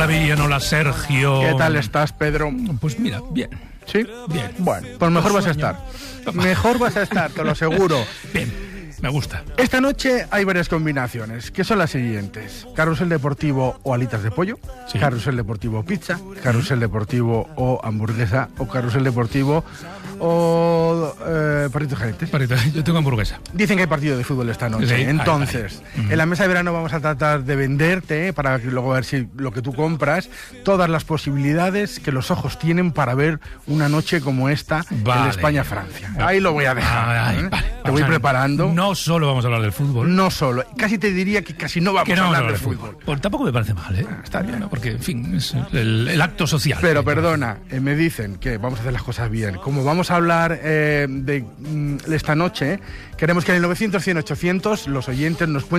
Virian, hola Sergio. ¿Qué tal estás, Pedro? Pues mira, bien. ¿Sí? Bien. Bueno, pues mejor vas a estar. Mejor vas a estar, te lo aseguro. Bien. Me gusta. Esta noche hay varias combinaciones, que son las siguientes: carrusel deportivo o alitas de pollo, Sí. carrusel deportivo o pizza, carrusel deportivo o hamburguesa, o carrusel deportivo o perritos calientes. Yo tengo hamburguesa. Dicen que hay partido de fútbol esta noche. Sí, Entonces, en la mesa de verano vamos a tratar de venderte, para que luego ver si lo que tú compras, todas las posibilidades que los ojos tienen para ver una noche como esta Vale. en España-Francia. Ahí lo voy a dejar. Vale. Te voy preparando. No solo vamos a hablar del fútbol. No solo, casi te diría que casi no vamos Que no a vamos hablar de fútbol. Pues tampoco me parece mal, ¿eh? Está bien. Porque, en fin, es el acto social. Pero perdona, me dicen que vamos a hacer las cosas bien. Como vamos a hablar de esta noche, queremos que en el 900-100-800 los oyentes nos cuenten